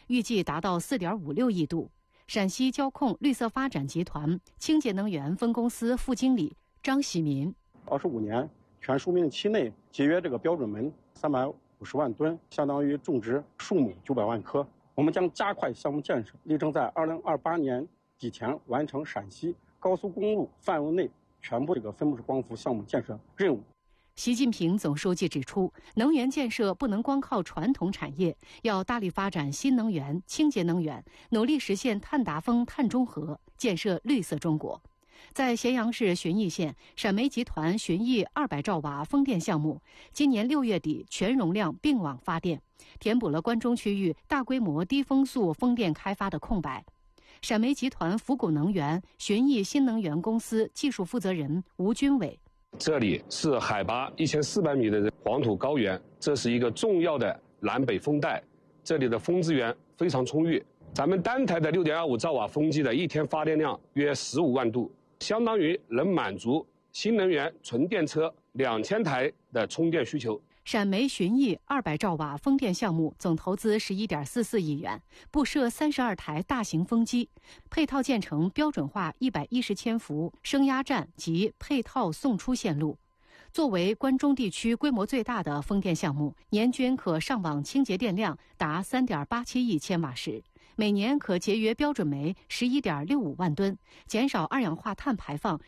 预计达到4.56亿度。陕西交控绿色发展集团清洁能源分公司副经理张喜民 ：25年全书命期内节约这个标准煤350万吨，相当于种植树木900万棵。我们将加快项目建设，力争在2028年底前完成陕西高速公路范围内全部分布式光伏项目建设任务。 习近平总书记指出，能源建设不能光靠传统产业，要大力发展新能源、清洁能源，努力实现碳达峰、碳中和，建设绿色中国。在咸阳市旬邑县，陕煤集团旬邑200兆瓦风电项目今年6月底全容量并网发电，填补了关中区域大规模低风速风电开发的空白。陕煤集团福谷能源旬邑新能源公司技术负责人吴军伟： 这里是海拔1400米的黄土高原，这是一个重要的南北风带，这里的风资源非常充裕。咱们单台的6.25兆瓦风机的一天发电量约15万度，相当于能满足新能源纯电车2000台的充电需求。 陕煤旬邑200兆瓦风电项目总投资11.44亿元，布设32台大型风机，配套建成标准化110千伏升压站及配套送出线路。作为关中地区规模最大的风电项目，年均可上网清洁电量达3.87亿千瓦时，每年可节约标准煤11.65万吨，减少二氧化碳排放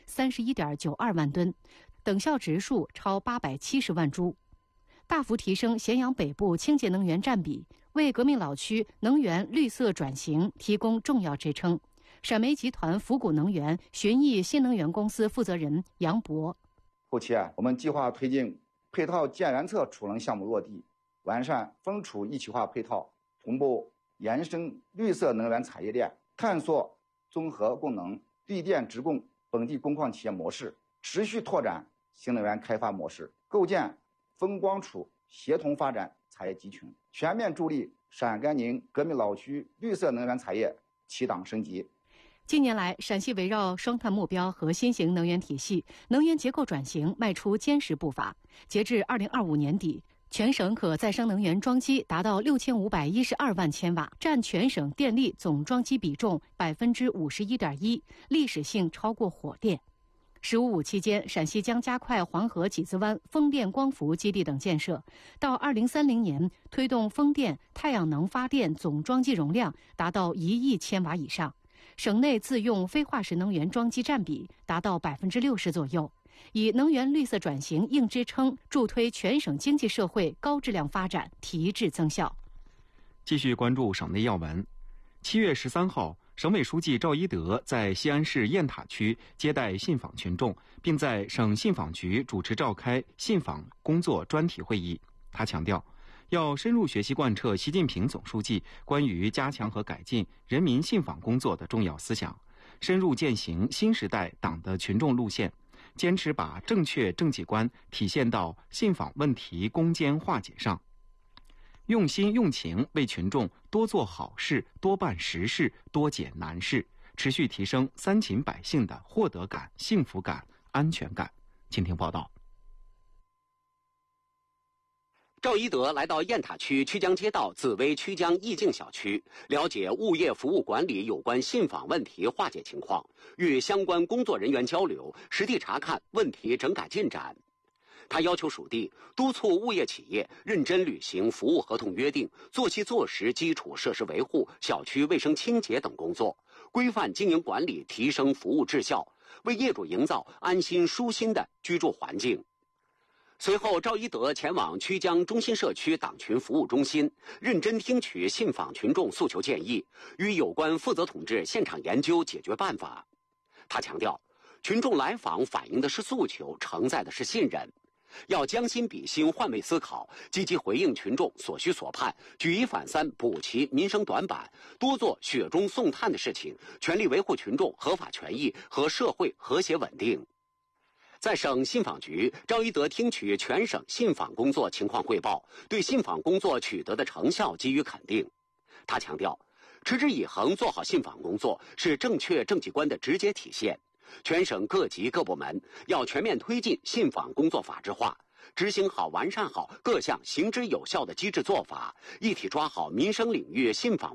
31.92万吨，等效植树超870万株，大幅提升咸阳北部清洁能源占比，为革命老区能源绿色转型提供重要支撑。陕煤集团福谷能源旬邑新能源公司负责人杨博： 后期我们计划推进配套建源侧储能项目落地，完善风储一体化配套，同步延伸绿色能源产业链，探索综合供能、地电直供本地工矿企业模式，持续拓展新能源开发模式，构建风光储协同发展产业集群，全面助力陕甘宁革命老区绿色能源产业起档升级。 近年来，陕西围绕双碳目标和新型能源体系、能源结构转型迈出坚实步伐。截至2025年底，全省可再生能源装机达到6512万千瓦，占全省电力总装机比重51.1%，历史性超过火电。“15+5”期间，陕西将加快黄河几兹湾风电光伏基地等建设，到2030年推动风电、太阳能发电总装机容量达到1亿千瓦以上。省内自用非化石能源装机占比达到60%左右，以能源绿色转型硬支撑，助推全省经济社会高质量发展提质增效。 继续关注省内要闻。7月13号，省委书记赵一德在西安市雁塔区接待信访群众，并在省信访局主持召开信访工作专题会议。他强调，要深入学习贯彻习近平总书记关于加强和改进人民信访工作的重要思想，深入践行新时代党的群众路线，坚持把正确政绩观体现到信访问题攻坚化解上，用心用情为群众多做好事、多办实事、多解难事，持续提升3秦百姓的获得感、幸福感、安全感。请听报道。 赵一德来到雁塔区曲江街道紫薇曲江意境小区，了解物业服务管理有关信访问题化解情况，与相关工作人员交流，实地查看问题整改进展。他要求属地督促物业企业认真履行服务合同约定，做细做实基础设施维护、小区卫生清洁等工作，规范经营管理，提升服务质效，为业主营造安心舒心的居住环境。随后，赵一德前往曲江中心社区党群服务中心，认真听取信访群众诉求建议，与有关负责同志现场研究解决办法。他强调，群众来访反映的是诉求，承载的是信任，要将心比心，换位思考，积极回应群众所需所盼，举一反三，补齐民生短板，多做雪中送炭的事情，全力维护群众合法权益和社会和谐稳定。在省信访局，赵一德听取全省信访工作情况汇报，对信访工作取得的成效给予肯定。他强调，持之以恒做好信访工作是正确政绩观的直接体现。全省各级各部门要全面推进信访工作法治化，执行好、完善好各项行之有效的机制做法，一体抓好民生领域信访